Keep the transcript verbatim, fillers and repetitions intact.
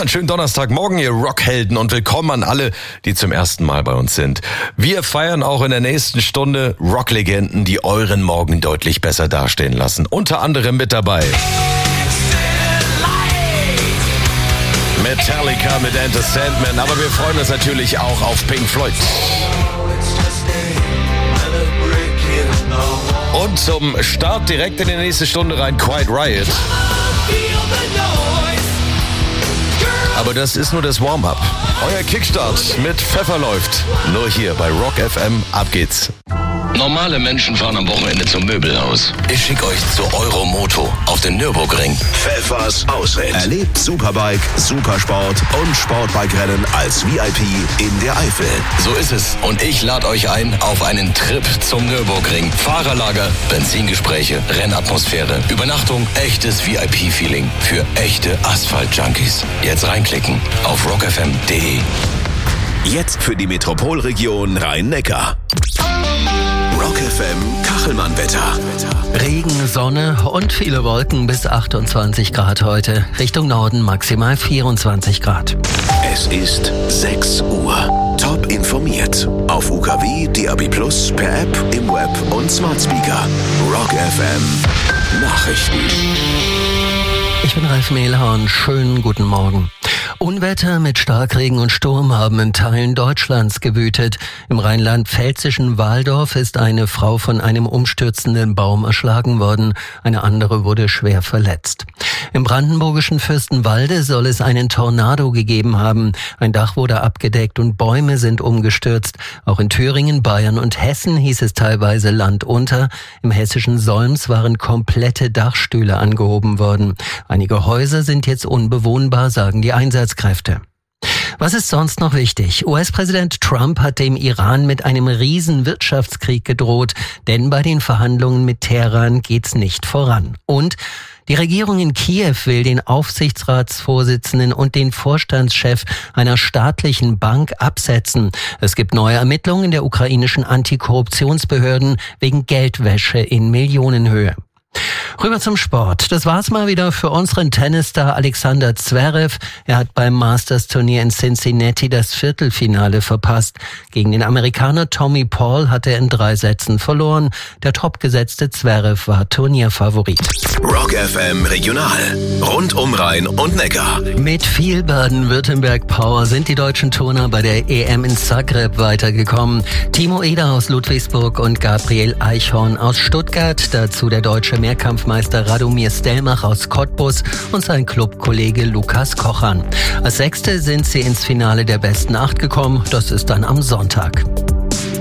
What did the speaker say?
einen schönen Donnerstagmorgen, ihr Rockhelden, und willkommen an alle, die zum ersten Mal bei uns sind. Wir feiern auch in der nächsten Stunde Rocklegenden, die euren Morgen deutlich besser dastehen lassen. Unter anderem mit dabei Metallica mit Enter Sandman, aber wir freuen uns natürlich auch auf Pink Floyd. Und zum Start direkt in die nächste Stunde rein Quiet Riot. Aber das ist nur das Warm-up. Euer Kickstart mit Pfeffer läuft. Nur hier bei Rock F M. Ab geht's. Normale Menschen fahren am Wochenende zum Möbelhaus. Ich schicke euch zu Euromoto auf den Nürburgring. Pfeffers Ausritt. Erlebt Superbike, Supersport und Sportbike-Rennen als V I P in der Eifel. So ist es. Und ich lade euch ein auf einen Trip zum Nürburgring. Fahrerlager, Benzingespräche, Rennatmosphäre, Übernachtung, echtes V I P-Feeling für echte Asphalt-Junkies. Jetzt reinklicken auf rock f m punkt d e. Jetzt für die Metropolregion Rhein-Neckar. Rock F M Kachelmann-Wetter. Regen, Sonne und viele Wolken bis achtundzwanzig Grad heute. Richtung Norden maximal vierundzwanzig Grad. Es ist sechs Uhr. Top informiert. Auf U K W, D A B plus, per App, im Web und Smart Speaker. Rock F M Nachrichten. Ich bin Ralf Mehlhorn. Schönen guten Morgen. Unwetter mit Starkregen und Sturm haben in Teilen Deutschlands gewütet. Im rheinland-pfälzischen Walldorf ist eine Frau von einem umstürzenden Baum erschlagen worden. Eine andere wurde schwer verletzt. Im brandenburgischen Fürstenwalde soll es einen Tornado gegeben haben. Ein Dach wurde abgedeckt und Bäume sind umgestürzt. Auch in Thüringen, Bayern und Hessen hieß es teilweise Land unter. Im hessischen Solms waren komplette Dachstühle angehoben worden. Einige Häuser sind jetzt unbewohnbar, sagen die Einsatzkräfte. Was ist sonst noch wichtig? U S-Präsident Trump hat dem Iran mit einem riesen Wirtschaftskrieg gedroht, denn bei den Verhandlungen mit Teheran geht's nicht voran. Und die Regierung in Kiew will den Aufsichtsratsvorsitzenden und den Vorstandschef einer staatlichen Bank absetzen. Es gibt neue Ermittlungen der ukrainischen Antikorruptionsbehörden wegen Geldwäsche in Millionenhöhe. Rüber zum Sport. Das war's mal wieder für unseren Tennisstar Alexander Zverev. Er hat beim Masters-Turnier in Cincinnati das Viertelfinale verpasst. Gegen den Amerikaner Tommy Paul hat er in drei Sätzen verloren. Der topgesetzte Zverev war Turnierfavorit. Rock F M Regional. Rund um Rhein und Neckar. Mit viel Baden-Württemberg-Power sind die deutschen Turner bei der E M in Zagreb weitergekommen. Timo Eder aus Ludwigsburg und Gabriel Eichhorn aus Stuttgart. Dazu der deutsche Mehrkampfmeister Radomir Stelmach aus Cottbus und sein Clubkollege Lukas Kochan. Als Sechste sind sie ins Finale der besten Acht gekommen. Das ist dann am Sonntag.